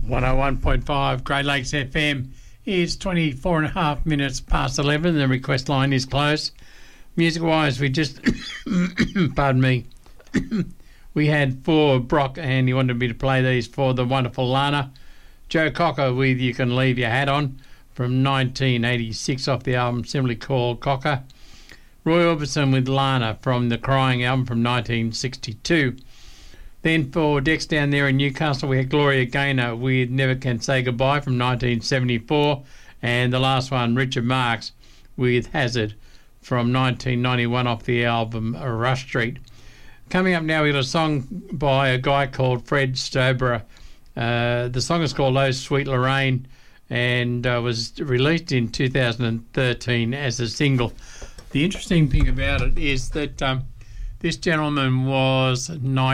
101.5 Great Lakes FM is 24 and a half minutes past 11. The request line is closed. Music-wise, we just, pardon me, we had for Brock, and he wanted me to play these for the wonderful Lana. Joe Cocker with You Can Leave Your Hat On from 1986 off the album simply called Cocker. Roy Orbison with Lana from the Crying album from 1962. Then for Dex down there in Newcastle, we had Gloria Gaynor with Never Can Say Goodbye from 1974. And the last one, Richard Marx with Hazard from 1991 off the album Rush Street. Coming up now, we got a song by a guy called Fred Stobra. The song is called Oh Sweet Lorraine and was released in 2013 as a single. The interesting thing about it is that this gentleman was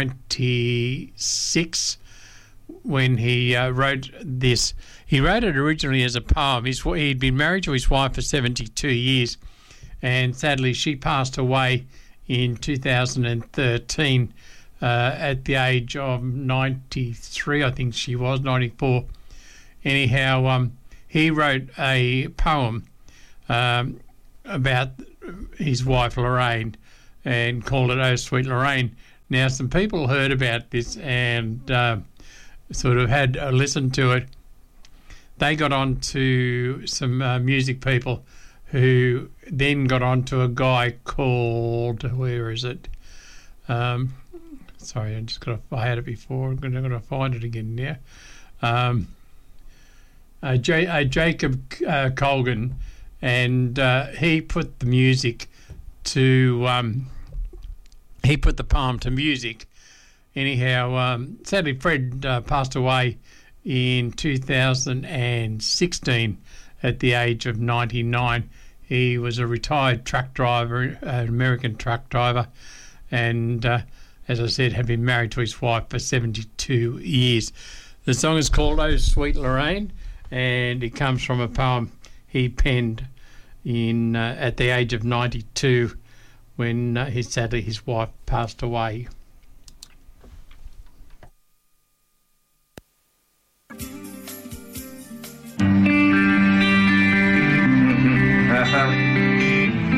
96 when he wrote this. He wrote it originally as a poem. He'd been married to his wife for 72 years, and sadly she passed away in 2013 at the age of 93, I think she was, 94. Anyhow, he wrote a poem about his wife Lorraine and called it Oh Sweet Lorraine. Now, some people heard about this and sort of had a listen to it. They got on to some music people who then got on to a guy called, where is it? Sorry, I had it before. I'm going to find it again now. Jacob Colgan, and he put the music to he put the poem to music. Anyhow, sadly Fred passed away in 2016 at the age of 99. He was a retired truck driver, an American truck driver, and as I said, had been married to his wife for 72 years. The song is called Oh Sweet Lorraine, and it comes from a poem he penned in at the age of 92 when sadly his wife passed away.